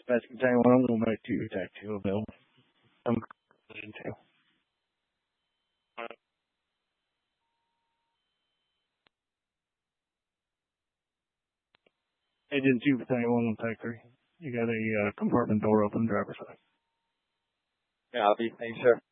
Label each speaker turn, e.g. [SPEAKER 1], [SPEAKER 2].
[SPEAKER 1] Basket Tank 1, I'm going back to Attack 2 available. I'm Collision 2. Agent 2, Battalion 1, Attack 3. You got a compartment door open, driver's side.
[SPEAKER 2] Copy. Thanks, sir.